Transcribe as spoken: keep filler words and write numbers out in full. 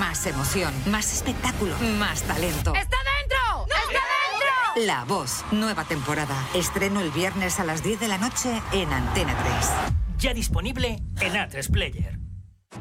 Más emoción, más espectáculo, más talento. ¡Está dentro! ¡Está dentro! La Voz, nueva temporada. Estreno el viernes a las diez de la noche en Antena tres. Ya disponible en A tres Player.